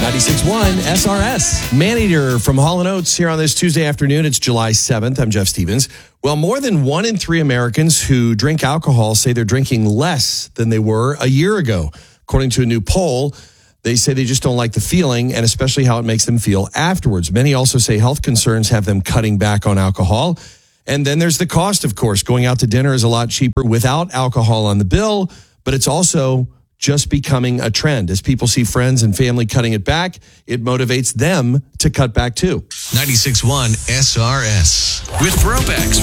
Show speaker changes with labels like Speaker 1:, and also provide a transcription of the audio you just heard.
Speaker 1: 96.1 SRS. Maneater from Hall & Oates here on this Tuesday afternoon. It's July 7th. I'm Jeff Stevens. Well, more than 1 in 3 Americans who drink alcohol say they're drinking less than they were a year ago. According to a new poll, they say they just don't like the feeling and especially how it makes them feel afterwards. Many also say health concerns have them cutting back on alcohol. And then there's the cost, of course. Going out to dinner is a lot cheaper without alcohol on the bill, but it's also just becoming a trend. As people see friends and family cutting it back, it motivates them to cut back too.
Speaker 2: 96.1 SRS with Throwbacks.